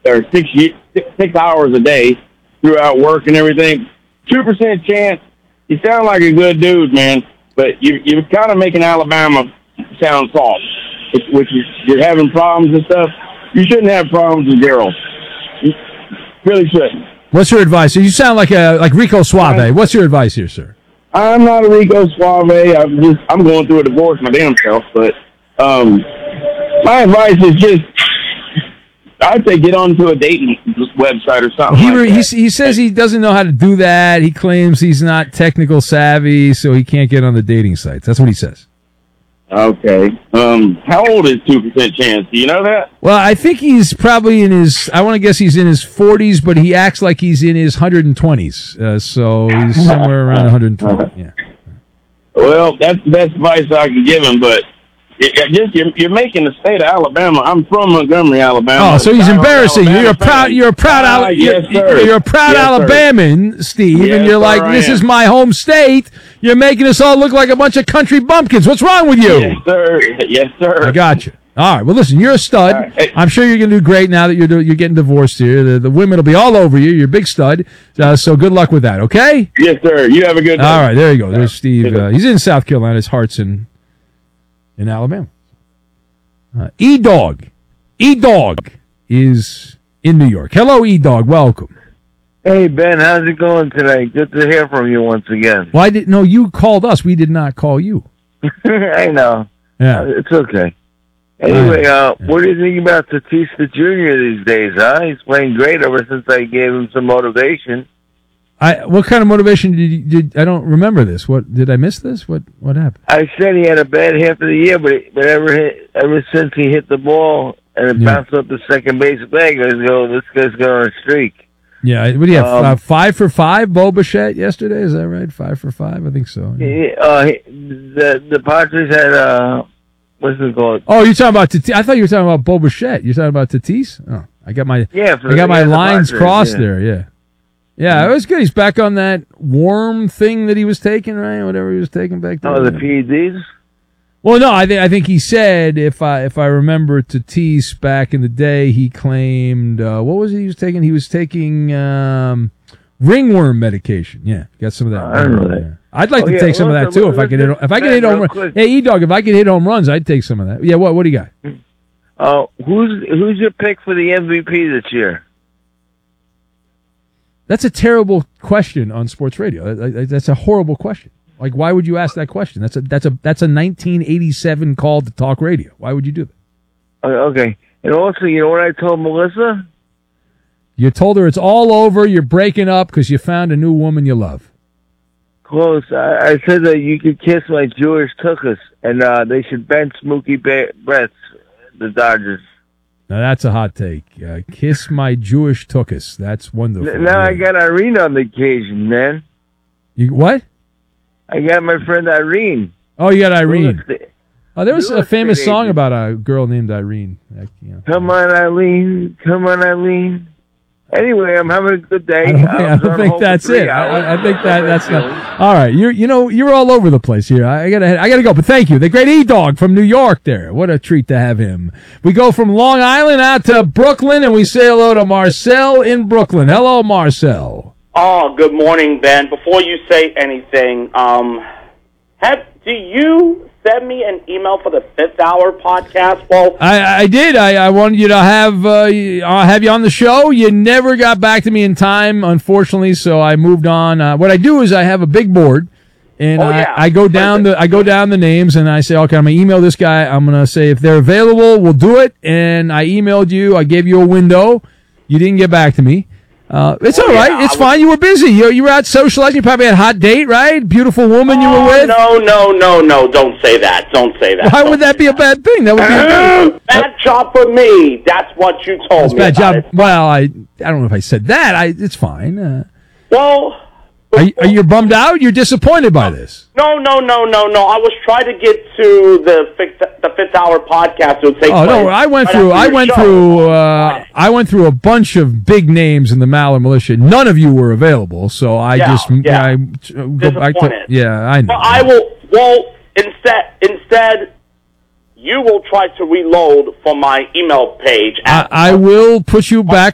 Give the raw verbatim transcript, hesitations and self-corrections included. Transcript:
or six, six, six hours a day throughout work and everything. two percent chance. You sound like a good dude, man, but you, you're kind of making Alabama sound soft, which is you're having problems and stuff. You shouldn't have problems with girls. You really shouldn't. What's your advice? You sound like a like Rico Suave. What's your advice here, sir? I'm not a Rico Suave. I'm just I'm going through a divorce my damn self, but um, my advice is just I'd say get onto a dating website or something. He like re, that. he he says he doesn't know how to do that. He claims he's not technical savvy, so he can't get on the dating sites. That's what he says. Okay. Um, how old is two percent chance? Do you know that? Well, I think he's probably in his, I want to guess he's in his forties, but he acts like he's in his one hundred twenties. Uh, so he's somewhere around one hundred twenty. Yeah. Well, that's the best advice I can give him, but it, it just you're, you're making the state of Alabama. I'm from Montgomery, Alabama. Oh, so he's embarrassing you. You're a proud, you're a proud, ah, Al- yes, you're, sir. you're a proud yes, Alabaman, Steve, yes, and you're like, sir, this I is am. my home state. You're making us all look like a bunch of country bumpkins. What's wrong with you? Yes, sir. Yes, sir. I got you. All right. Well, listen, you're a stud. Right. Hey. I'm sure you're going to do great now that you're do, you're getting divorced here. The, the women will be all over you. You're a big stud. Uh, so good luck with that, okay? Yes, sir. You have a good day. All right. There you go. There's Steve. Uh, he's in South Carolina. His heart's in, in Alabama. Uh, E-Dog. E-Dog is in New York. Hello, E-Dog. Welcome. Hey, Ben, how's it going today? Good to hear from you once again. Why did no? You called us. We did not call you. I know. Yeah, uh, it's okay. Anyway, uh, yeah. what do you think about Tatista Junior these days, huh? He's playing great ever since I gave him some motivation. I. What kind of motivation did you? Did I don't remember this? What did I miss this? What What happened? I said he had a bad half of the year, but but ever hit, ever since he hit the ball and it Yeah. bounced up the second base leg, I go, this guy's going on a streak. Yeah, what do you have? Um, uh, five for five, Bo Bichette yesterday. Is that right? Five for five, I think so. Yeah. He, uh, he, the the Padres had uh, what's it called? Oh, you're talking about Tatis. I thought you were talking about Bo Bichette. You're talking about Tatis. Oh, I got my Yeah, for I got the- my yeah, the lines Padres, crossed yeah. there. Yeah, yeah, it was good. He's back on that worm thing that he was taking, right? Whatever he was taking back there. Oh, the P E Ds. Well, no, I think I think he said if I if I remember Tatis back in the day, he claimed uh, what was it he was taking? He was taking um, ringworm medication. Yeah, got some of that. I don't know that. Yeah. I'd like Oh, to yeah, take some well, of that too. If I could hit if I could hit home real run. quick. Hey, E Dog, if I could hit home runs, I'd take some of that. Yeah, what what do you got? Uh, who's who's your pick for the M V P this year? That's a terrible question on sports radio. That- that- That's a horrible question. Like, why would you ask that question? That's a that's a that's a nineteen eighty-seven call to talk radio. Why would you do that? Uh, okay, and also, you know what I told Melissa? You told her it's all over. You're breaking up because you found a new woman you love. Close. I, I said that you could kiss my Jewish tuchus, and uh, they should bench Mookie ba- Betts, the Dodgers. Now that's a hot take. Uh, kiss my Jewish tuchus. That's wonderful. N- now I Yeah. got Irene on the occasion, man. You what? I got my friend Irene. Oh, you got Irene. Real estate- Oh, there was real a famous estate song agent. about a girl named Irene. Like, you know. Come on, Eileen. Come on, Eileen. Anyway, I'm having a good day. I don't think, I was don't on think hold for that's three it. I, hours. I- I think that that's not. All right, you're you know you're all over the place here. I gotta I gotta go, but thank you. The great E Dog from New York. There, what a treat to have him. We go from Long Island out to Brooklyn, and we say hello to Marcel in Brooklyn. Hello, Marcel. Oh, good morning, Ben. Before you say anything, um, have do you send me an email for the Fifth Hour podcast? Well, I, I did. I, I wanted you to have uh, I'll have you on the show. You never got back to me in time, unfortunately, so I moved on. Uh, what I do is I have a big board, and Oh, yeah. I, I go down the I go down the names, and I say, okay, I'm gonna email this guy. I'm gonna say if they're available, we'll do it. And I emailed you. I gave you a window. You didn't get back to me. Uh, it's all right. yeah, It's I was- fine. You were busy. You, you were out socializing. You probably had a hot date, right? Beautiful woman you were oh, with. no, no, no, no! Don't say that. Don't say that. Why Don't would that be a bad thing? That would be a bad, Bad job for me. That's what you told it's me. bad about job. it. Well, I I don't know if I said that. I it's fine. Uh, Well, Are you, are you bummed out? You're disappointed by this? no, no, no, no, no. I was trying to get to the fifth, the Fifth Hour podcast. It would take Oh place no, I went right through. after I your went show. through. Uh, I went through a bunch of big names in the Maller Militia. None of you were available, so I Yeah, just yeah. I go back to. Disappointed. Yeah, I know. Well, I will. Well, instead, instead, you will try to reload from my email page. I, At, I will put you back